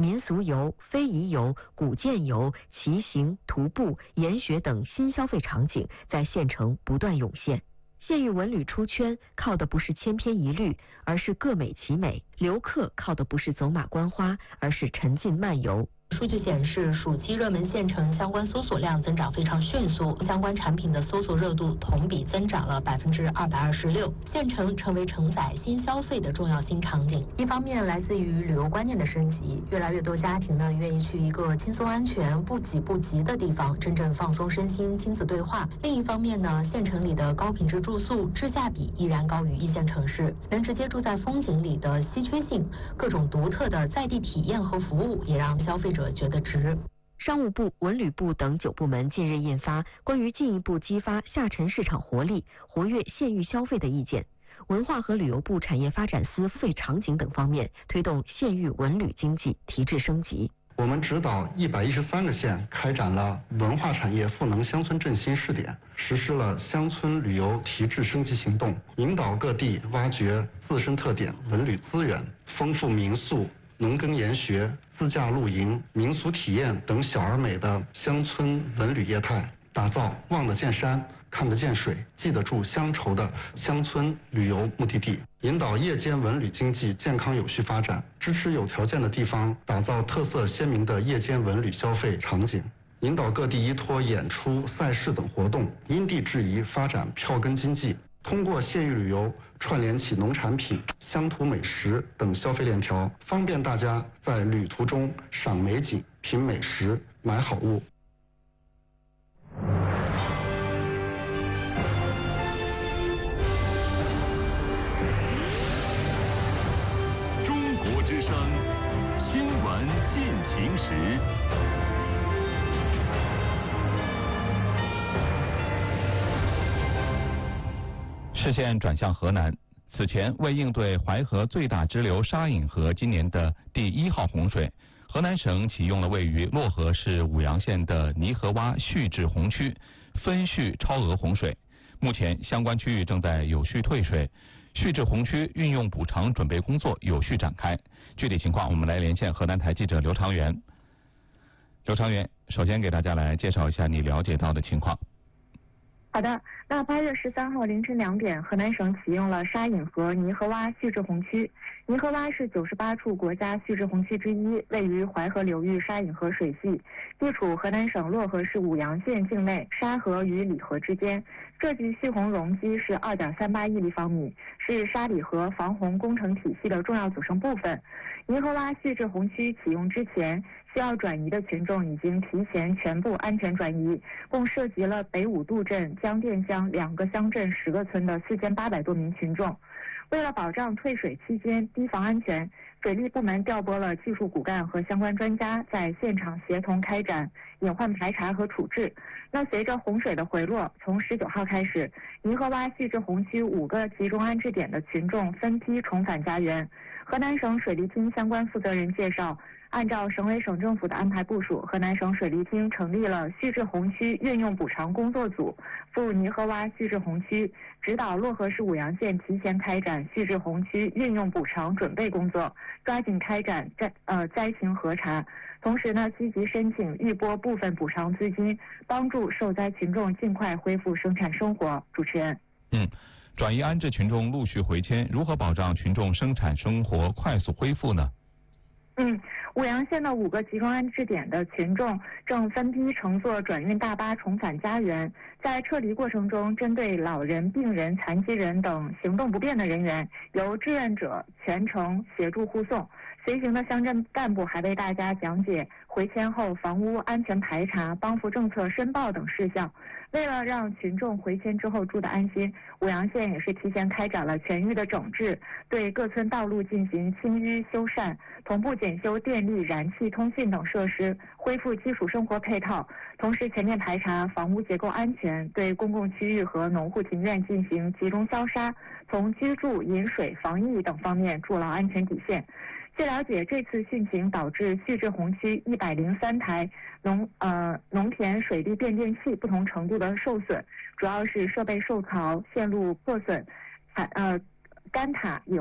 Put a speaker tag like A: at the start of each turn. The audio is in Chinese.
A: 民俗游、非遗游、古建游、骑行、徒步、研学等新消费场景在县城不断涌现。县域文旅出圈，靠的不是千篇一律，而是各美其美；游客靠的不是走马观花，而是沉浸漫游。
B: 数据显示，暑期热门县城相关搜索量增长非常迅速，相关产品的搜索热度同比增长了226%。县城成为承载新消费的重要新场景。一方面，来自于旅游观念的升级，越来越多家庭呢愿意去一个轻松安全、不挤不急的地方，真正放松身心、亲子对话。另一方面呢，县城里的高品质住宿质价比依然高于一线城市，能直接住在风景里的稀缺性，各种独特的在地体验和服务，也让消费者觉得值。
A: 商务部、文旅部等9部门近日印发关于进一步激发下沉市场活力、活跃县域消费的意见。文化和旅游部产业发展司付费场景等方面推动县域文旅经济提质升级。
C: 我们指导113个县开展了文化产业赋能乡村振兴试点，实施了乡村旅游提质升级行动，引导各地挖掘自身特点文旅资源，丰富民宿、农耕研学、自驾露营、民俗体验等小而美的乡村文旅业态，打造望得见山、看得见水、记得住乡愁的乡村旅游目的地，引导夜间文旅经济健康有序发展，支持有条件的地方打造特色鲜明的夜间文旅消费场景，引导各地依托演出、赛事等活动，因地制宜发展票根经济，通过县域旅游串联起农产品、乡土美食等消费链条，方便大家在旅途中赏美景、品美食、买好物。
D: 中国之声新闻进行时。
E: 视线转向河南，此前为应对淮河最大支流沙隐河今年的第1号洪水，河南省启用了位于漯河市舞阳县的泥河洼蓄滞洪区，分蓄超额洪水。目前相关区域正在有序退水，蓄滞洪区运用补偿准备工作有序展开。具体情况，我们来连线河南台记者刘长元。刘长元，首先给大家来介绍一下你了解到的情况。
F: 好的，那8月13号凌晨2点，河南省启用了沙隐河泥河洼蓄滞洪区。泥河洼是98处国家蓄滞洪区之一，位于淮河流域沙隐河水系，地处河南省漯河市舞阳县境内沙河与里河之间，设计蓄洪容积是2.38亿立方米，是沙里河防洪工程体系的重要组成部分。泥河洼蓄滞洪区启用之前，需要转移的群众已经提前全部安全转移，共涉及了北五渡镇、江店乡2个乡镇10个村的4800多名群众。为了保障退水期间堤防安全，水利部门调拨了技术骨干和相关专家在现场协同开展隐患排查和处置。那随着洪水的回落，从19号开始，泥河洼蓄滞洪区5个集中安置点的群众分批重返家园。河南省水利厅相关负责人介绍，按照省委省政府的安排部署，河南省水利厅成立了蓄滞洪区运用补偿工作组，赴泥河洼蓄滞洪区指导漯河市舞阳县提前开展蓄滞洪区运用补偿准备工作，抓紧开展灾情核查，同时呢，积极申请预拨部分补偿资金，帮助受灾群众尽快恢复生产生活。主持人。
E: 转移安置群众陆续回迁，如何保障群众生产生活快速恢复呢？
F: 舞阳县的5个集中安置点的群众正分批乘坐转运大巴重返家园，在撤离过程中，针对老人、病人、残疾人等行动不便的人员，由志愿者全程协助护送。随行的乡镇干部还为大家讲解回迁后房屋安全排查、帮扶政策申报等事项。为了让群众回迁之后住得安心，舞阳县也是提前开展了全域的整治，对各村道路进行清淤修缮，同步检修电力、燃气、通信等设施，恢复基础生活配套。同时全面排查房屋结构安全，对公共区域和农户庭院进行集中消杀，从居住、饮水、防疫等方面筑牢安全底线。据了解，这次汛情导致蓄滞洪区103台农田水利变电器不同程度的受损，主要是设备受潮、线路破损、干塔有